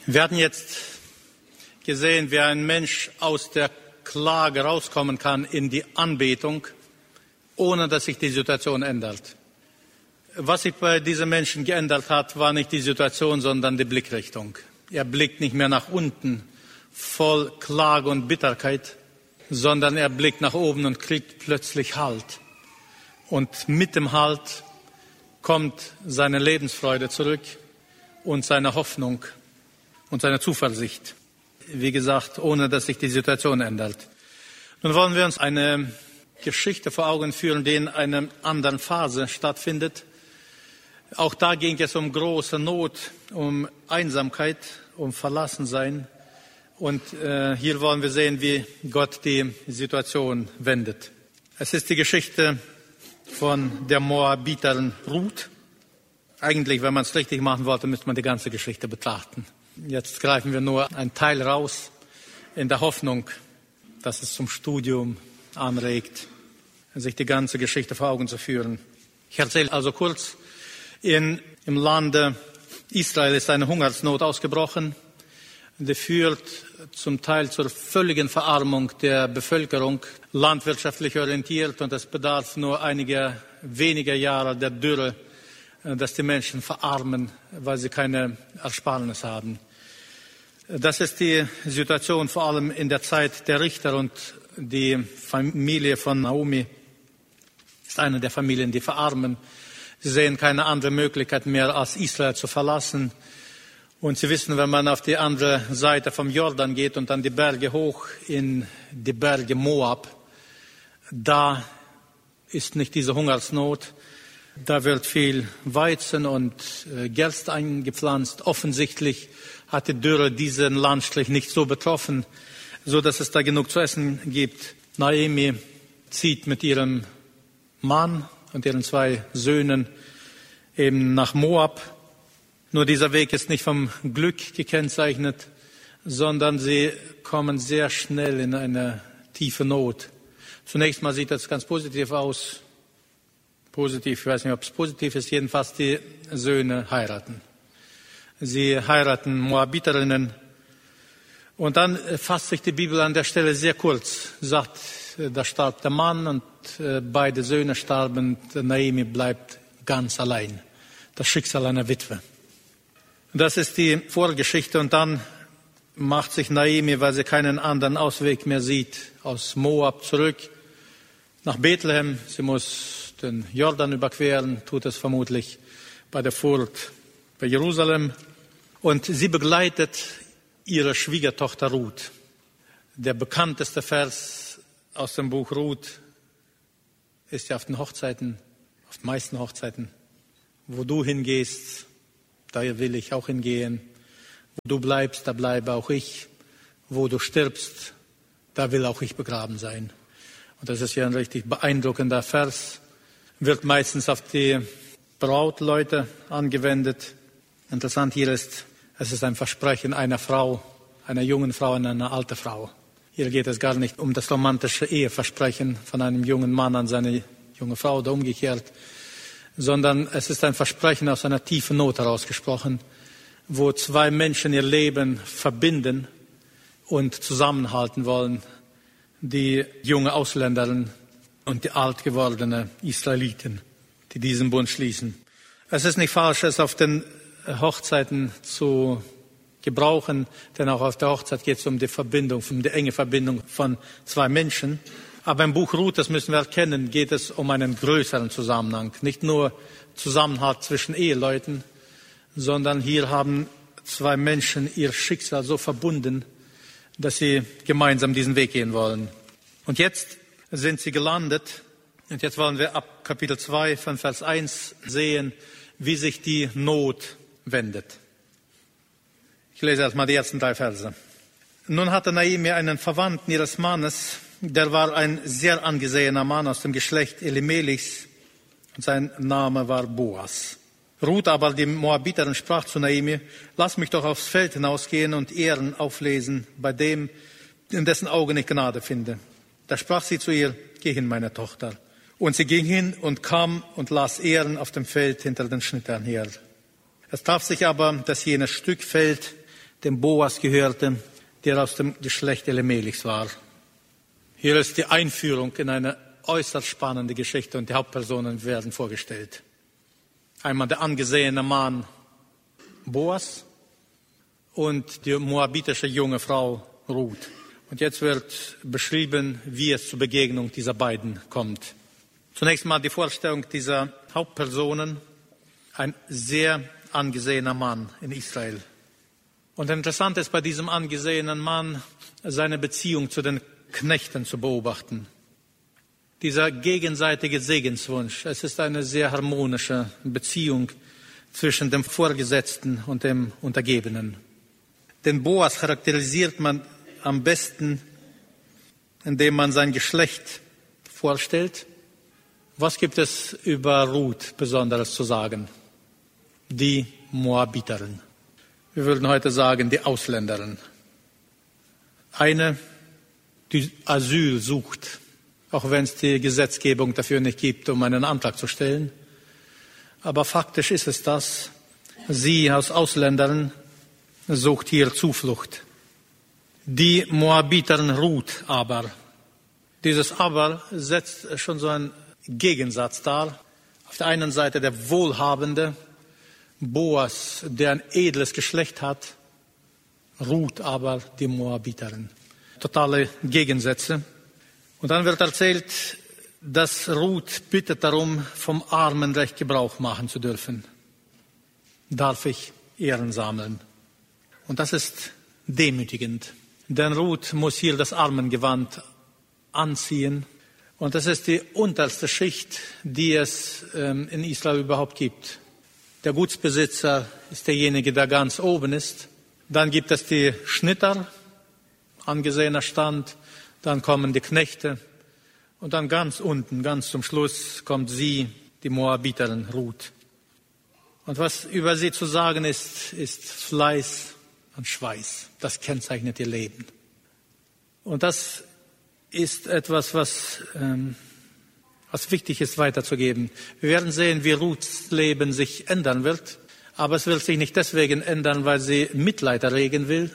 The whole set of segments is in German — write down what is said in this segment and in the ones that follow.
Wir hatten jetzt gesehen, wie ein Mensch aus der Klage rauskommen kann in die Anbetung, ohne dass sich die Situation ändert. Was sich bei diesem Menschen geändert hat, war nicht die Situation, sondern die Blickrichtung. Er blickt nicht mehr nach unten, voll Klage und Bitterkeit, sondern er blickt nach oben und kriegt plötzlich Halt. Und mit dem Halt kommt seine Lebensfreude zurück und seine Hoffnung und seine Zuversicht. Wie gesagt, ohne dass sich die Situation ändert. Nun wollen wir uns eine Geschichte vor Augen führen, die in einer anderen Phase stattfindet. Auch da ging es um große Not, um Einsamkeit, um Verlassensein. Und hier wollen wir sehen, wie Gott die Situation wendet. Es ist die Geschichte von der Moabiterin Ruth. Eigentlich, wenn man es richtig machen wollte, müsste man die ganze Geschichte betrachten. Jetzt greifen wir nur einen Teil raus, in der Hoffnung, dass es zum Studium anregt, sich die ganze Geschichte vor Augen zu führen. Ich erzähle also kurz, im Lande Israel ist eine Hungersnot ausgebrochen. Die führt zum Teil zur völligen Verarmung der Bevölkerung, landwirtschaftlich orientiert, und es bedarf nur einiger weniger Jahre der Dürre, dass die Menschen verarmen, weil sie keine Ersparnis haben. Das ist die Situation vor allem in der Zeit der Richter, und die Familie von Naomi ist eine der Familien, die verarmen. Sie sehen keine andere Möglichkeit mehr, als Israel zu verlassen. Und sie wissen, wenn man auf die andere Seite vom Jordan geht und dann die Berge hoch in die Berge Moab, da ist nicht diese Hungersnot. Da wird viel Weizen und Gerste eingepflanzt. Offensichtlich hat die Dürre diesen Landstrich nicht so betroffen, so dass es da genug zu essen gibt. Naomi zieht mit ihrem Mann und ihren 2 Söhnen eben nach Moab. Nur dieser Weg ist nicht vom Glück gekennzeichnet, sondern sie kommen sehr schnell in eine tiefe Not. Zunächst mal sieht das ganz positiv aus. Positiv, ich weiß nicht, ob es positiv ist, jedenfalls die Söhne heiraten. Sie heiraten Moabiterinnen. Und dann fasst sich die Bibel an der Stelle sehr kurz, sagt, da starb der Mann und beide Söhne starben, Naomi bleibt ganz allein. Das Schicksal einer Witwe. Das ist die Vorgeschichte, und dann macht sich Naomi, weil sie keinen anderen Ausweg mehr sieht, aus Moab zurück nach Bethlehem. Sie muss den Jordan überqueren, tut es vermutlich bei der Furt bei Jerusalem. Und sie begleitet ihre Schwiegertochter Ruth. Der bekannteste Vers aus dem Buch Ruth ist ja auf den Hochzeiten, auf den meisten Hochzeiten: Wo du hingehst, da will ich auch hingehen. Wo du bleibst, da bleibe auch ich. Wo du stirbst, da will auch ich begraben sein. Und das ist ja ein richtig beeindruckender Vers. Wird meistens auf die Brautleute angewendet. Interessant hier ist, es ist ein Versprechen einer Frau, einer jungen Frau an eine alte Frau. Hier geht es gar nicht um das romantische Eheversprechen von einem jungen Mann an seine junge Frau oder umgekehrt, sondern es ist ein Versprechen aus einer tiefen Not herausgesprochen, wo 2 Menschen ihr Leben verbinden und zusammenhalten wollen, die junge Ausländerin und die alt gewordene Israeliten, die diesen Bund schließen. Es ist nicht falsch, es auf den Hochzeiten zu gebrauchen, denn auch auf der Hochzeit geht es um die Verbindung, um die enge Verbindung von 2 Menschen. Aber im Buch Ruth, das müssen wir erkennen, geht es um einen größeren Zusammenhang. Nicht nur Zusammenhalt zwischen Eheleuten, sondern hier haben 2 Menschen ihr Schicksal so verbunden, dass sie gemeinsam diesen Weg gehen wollen. Und jetzt sind sie gelandet. Und jetzt wollen wir ab Kapitel 2 von Vers 1 sehen, wie sich die Not wendet. Ich lese erstmal die ersten 3 Verse. Nun hatte Naomi einen Verwandten ihres Mannes, der war ein sehr angesehener Mann aus dem Geschlecht Elimelechs, und sein Name war Boas. Ruth aber, die Moabiterin, sprach zu Naomi: Lass mich doch aufs Feld hinausgehen und Ehren auflesen bei dem, in dessen Augen ich Gnade finde. Da sprach sie zu ihr: Geh hin, meine Tochter. Und sie ging hin und kam und las Ehren auf dem Feld hinter den Schnittern her. Es traf sich aber, dass jenes Stück Feld dem Boas gehörte, der aus dem Geschlecht Elimelechs war. Hier ist die Einführung in eine äußerst spannende Geschichte und die Hauptpersonen werden vorgestellt. Einmal der angesehene Mann Boas und die moabitische junge Frau Ruth. Und jetzt wird beschrieben, wie es zur Begegnung dieser beiden kommt. Zunächst mal die Vorstellung dieser Hauptpersonen. Ein sehr angesehener Mann in Israel. Und interessant ist bei diesem angesehenen Mann, seine Beziehung zu den Knechten zu beobachten. Dieser gegenseitige Segenswunsch. Es ist eine sehr harmonische Beziehung zwischen dem Vorgesetzten und dem Untergebenen. Den Boas charakterisiert man am besten, indem man sein Geschlecht vorstellt. Was gibt es über Ruth Besonderes zu sagen? Die Moabiterin. Wir würden heute sagen, die Ausländerin. Eine, die Asyl sucht, auch wenn es die Gesetzgebung dafür nicht gibt, um einen Antrag zu stellen. Aber faktisch ist es das. Sie als Ausländerin sucht hier Zuflucht. Die Moabiterin Ruth aber. Dieses aber setzt schon so einen Gegensatz dar. Auf der einen Seite der wohlhabende Boas, der ein edles Geschlecht hat, Ruth aber die Moabiterin. Totale Gegensätze. Und dann wird erzählt, dass Ruth bittet darum, vom Armenrecht Gebrauch machen zu dürfen. Darf ich Ehren sammeln? Und das ist demütigend. Denn Ruth muss hier das Armengewand anziehen. Und das ist die unterste Schicht, die es in Israel überhaupt gibt. Der Gutsbesitzer ist derjenige, der ganz oben ist. Dann gibt es die Schnitter, angesehener Stand. Dann kommen die Knechte. Und dann ganz unten, ganz zum Schluss, kommt sie, die Moabiterin Ruth. Und was über sie zu sagen ist, ist Fleiß und Schweiß. Das kennzeichnet ihr Leben. Und das ist etwas, was wichtig ist weiterzugeben. Wir werden sehen, wie Ruths Leben sich ändern wird. Aber es wird sich nicht deswegen ändern, weil sie Mitleid erregen will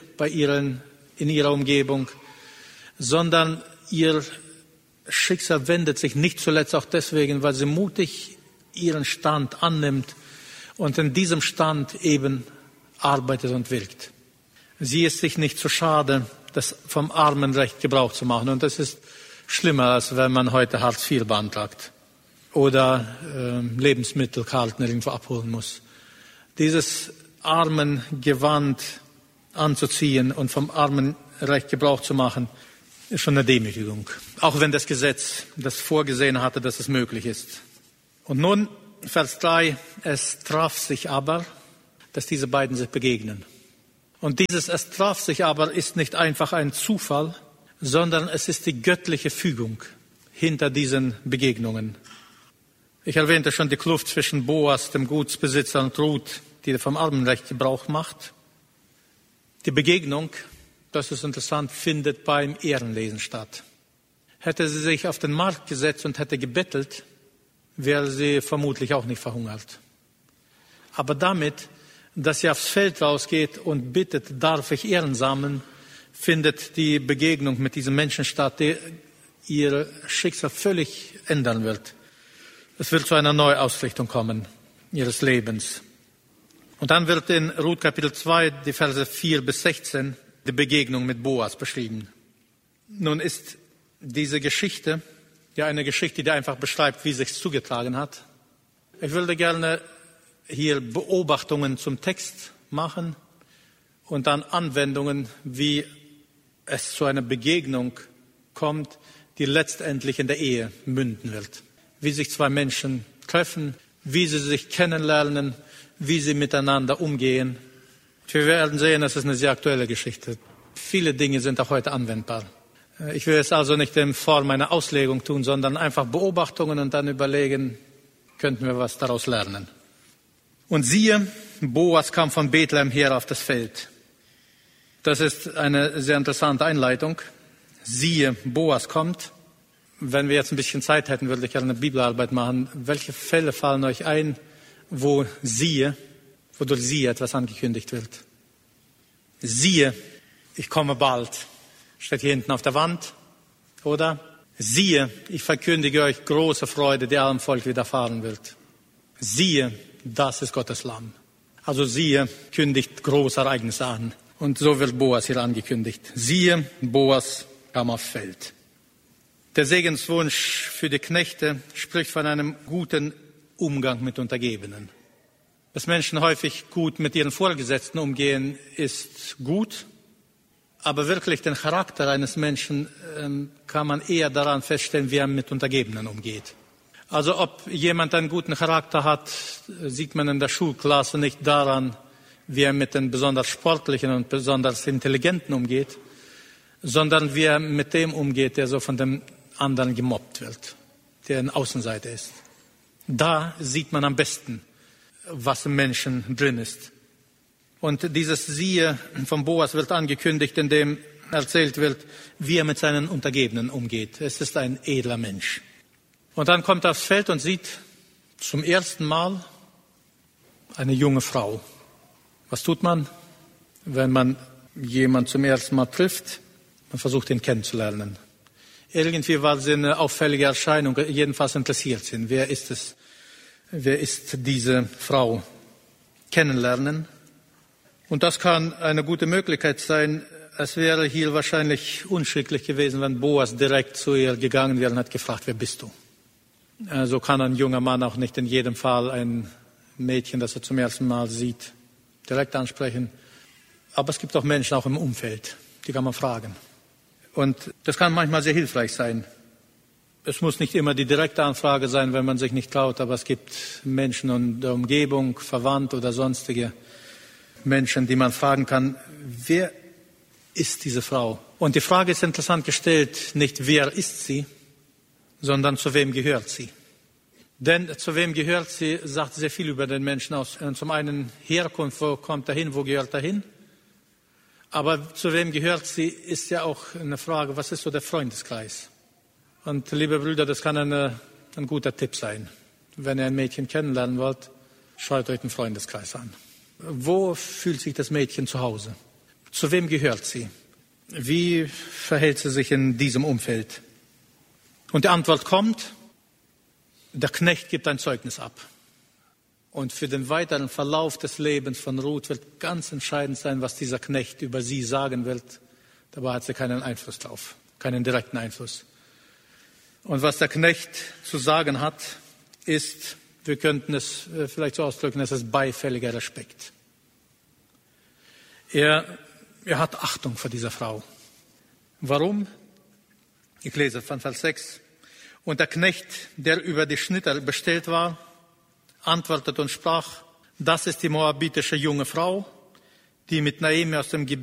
in ihrer Umgebung, sondern ihr Schicksal wendet sich nicht zuletzt auch deswegen, weil sie mutig ihren Stand annimmt und in diesem Stand eben arbeitet und wirkt. Sie ist sich nicht zu schade, das vom Armenrecht Gebrauch zu machen. Und das ist schlimmer, als wenn man heute Hartz IV beantragt oder Lebensmittelkarten irgendwo abholen muss. Dieses Armengewand anzuziehen und vom Armenrecht Gebrauch zu machen, ist schon eine Demütigung. Auch wenn das Gesetz das vorgesehen hatte, dass es möglich ist. Und nun, Vers 3, es traf sich aber, dass diese beiden sich begegnen. Und dieses es traf sich aber ist nicht einfach ein Zufall, sondern es ist die göttliche Fügung hinter diesen Begegnungen. Ich erwähnte schon die Kluft zwischen Boas, dem Gutsbesitzer, und Ruth, die vom Armenrecht Gebrauch macht. Die Begegnung, das ist interessant, findet beim Ehrenlesen statt. Hätte sie sich auf den Markt gesetzt und hätte gebettelt, wäre sie vermutlich auch nicht verhungert. Aber damit, dass sie aufs Feld rausgeht und bittet, darf ich Ehren sammeln, findet die Begegnung mit diesem Menschen statt, der ihr Schicksal völlig ändern wird. Es wird zu einer Neuausrichtung kommen ihres Lebens. Und dann wird in Ruth Kapitel 2, die Verse 4 bis 16, die Begegnung mit Boas beschrieben. Nun ist diese Geschichte ja eine Geschichte, die einfach beschreibt, wie es sich zugetragen hat. Ich würde gerne hier Beobachtungen zum Text machen und dann Anwendungen, wie es zu einer Begegnung kommt, die letztendlich in der Ehe münden wird. Wie sich zwei Menschen treffen, wie sie sich kennenlernen, wie sie miteinander umgehen. Wir werden sehen, das ist eine sehr aktuelle Geschichte. Viele Dinge sind auch heute anwendbar. Ich will es also nicht in Form einer Auslegung tun, sondern einfach Beobachtungen und dann überlegen, könnten wir was daraus lernen. Und siehe, Boas kam von Bethlehem her auf das Feld. Das ist eine sehr interessante Einleitung. Siehe, Boas kommt. Wenn wir jetzt ein bisschen Zeit hätten, würde ich gerne eine Bibelarbeit machen. Welche Fälle fallen euch ein, wodurch siehe etwas angekündigt wird? Siehe, ich komme bald. Steht hier hinten auf der Wand, oder? Siehe, ich verkündige euch große Freude, die allem Volk widerfahren wird. Siehe, das ist Gottes Lamm. Also siehe, kündigt große Ereignisse an. Und so wird Boas hier angekündigt. Siehe, Boas kam aufs Feld. Der Segenswunsch für die Knechte spricht von einem guten Umgang mit Untergebenen. Dass Menschen häufig gut mit ihren Vorgesetzten umgehen, ist gut. Aber wirklich den Charakter eines Menschen kann man eher daran feststellen, wie er mit Untergebenen umgeht. Also ob jemand einen guten Charakter hat, sieht man in der Schulklasse nicht daran, wie er mit den besonders Sportlichen und besonders Intelligenten umgeht, sondern wie er mit dem umgeht, der so von dem anderen gemobbt wird, der eine Außenseite ist. Da sieht man am besten, was im Menschen drin ist. Und dieses Siehe von Boas wird angekündigt, indem erzählt wird, wie er mit seinen Untergebenen umgeht. Es ist ein edler Mensch. Und dann kommt er aufs Feld und sieht zum ersten Mal eine junge Frau. Was tut man, wenn man jemanden zum ersten Mal trifft? Man versucht, ihn kennenzulernen. Irgendwie war sie eine auffällige Erscheinung, jedenfalls interessiert sie ihn. Wer ist es? Wer ist diese Frau? Kennenlernen. Und das kann eine gute Möglichkeit sein. Es wäre hier wahrscheinlich unschicklich gewesen, wenn Boas direkt zu ihr gegangen wäre und hat gefragt, wer bist du? So kann ein junger Mann auch nicht in jedem Fall ein Mädchen, das er zum ersten Mal sieht, direkt ansprechen. Aber es gibt auch Menschen auch im Umfeld, die kann man fragen. Und das kann manchmal sehr hilfreich sein. Es muss nicht immer die direkte Anfrage sein, wenn man sich nicht traut, aber es gibt Menschen in der Umgebung, Verwandte oder sonstige Menschen, die man fragen kann, wer ist diese Frau? Und die Frage ist interessant gestellt, nicht wer ist sie, sondern zu wem gehört sie? Denn zu wem gehört sie, sagt sehr viel über den Menschen aus. Zum einen Herkunft, wo kommt er hin, wo gehört er hin? Aber zu wem gehört sie, ist ja auch eine Frage, was ist so der Freundeskreis? Und liebe Brüder, das kann ein guter Tipp sein. Wenn ihr ein Mädchen kennenlernen wollt, schaut euch den Freundeskreis an. Wo fühlt sich das Mädchen zu Hause? Zu wem gehört sie? Wie verhält sie sich in diesem Umfeld? Und die Antwort kommt, der Knecht gibt ein Zeugnis ab. Und für den weiteren Verlauf des Lebens von Ruth wird ganz entscheidend sein, was dieser Knecht über sie sagen wird. Dabei hat sie keinen Einfluss drauf, keinen direkten Einfluss. Und was der Knecht zu sagen hat, ist, wir könnten es vielleicht so ausdrücken, es ist beifälliger Respekt. Er hat Achtung vor dieser Frau. Warum? Ich lese von Vers 6. Und der Knecht, der über die Schnitter bestellt war, antwortete und sprach, das ist die moabitische junge Frau, die mit Naomi aus dem Gebiet